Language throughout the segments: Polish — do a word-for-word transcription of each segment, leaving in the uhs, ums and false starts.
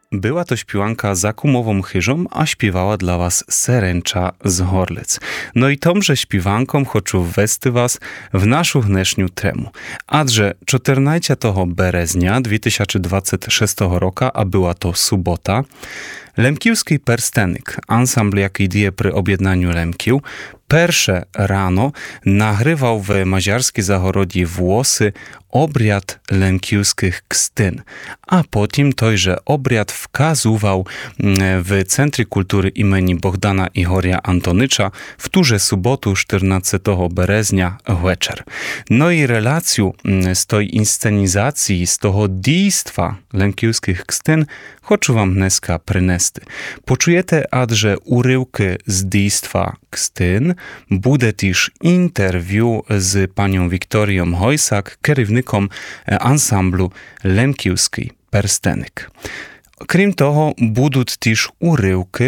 Była to śpiewanka za kumową chyżą, a śpiewała dla was Serencza z Horlic. No i tomże śpiewanką хочу ввести вас в нашу гнешню тему. Адже czternastego березня дві тисячі двадцять шостого року, a była to sobota, Lemkiewski Perstenik, ansambl jaki dzieje przy objednaniu Lemkiew, pierwsze rano nagrywał w maziarskiej zachorodzi włosy obriad lemkiewskich kstyn, a potem tojże obriad wkazywał w Centrum Kultury imieni Bohdana Ihoria Antonycza w turze sobotu czternastego березня wieczór. No i relację z tej inscenizacji, z tego dijstwa lemkiewskich kstyn хочу wam dneska przynesty. Poczujecie, adże uryłki z dijstwa kstyn, bude też interwiu z panią Wiktorią Hojsak, kierowniką ansamblu Lemkiewski Perstenik. Krім того, будуть też uryłki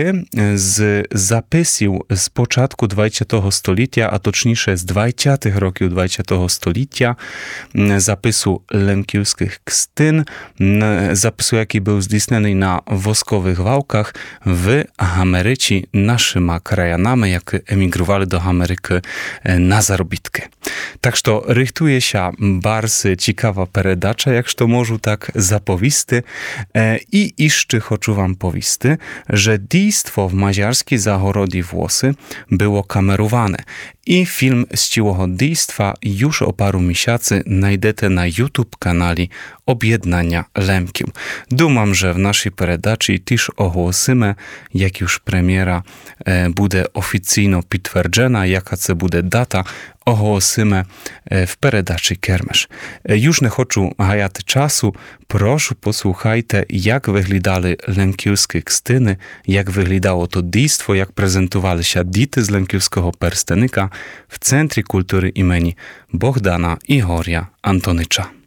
z zapisів z początku dwudziestego stulecia, a toczniejsze z dwudziestych roków dwudziestego stulecia, zapisu lemkiewskich kstyn, zapisu, jaki był zdійснений na woskowych wałkach w Ameryce naszyma krajanami, jak emigrowali do Ameryki na zarobitkę. Tak, że rychtuje się bardzo ciekawa peredacza, jak to może tak zapowisty i jeszcze хочу wam powisty, że dijstwo w maziarskiej zachorodzi włosy było kamerowane i film z ciłego dijstwa już o paru miesięcy znajdziecie na YouTube kanali Objednania Lemkiew. Dumam, że w naszej peredaczy też ogłosimy, jak już premiera e, bude oficjalnie potwierdzona, jaka to bude data, ogłosimy w peredaczy Kermesz. Już nie chcę hajać czasu, proszę posłuchajcie, jak wyglądały lemkiewskie kstyny, jak wyglądało to dijstwo, jak prezentowali się dity z Lemkiewskiego Perstenika w Centrum Kultury imieni Bohdana Ihoria Antonycza.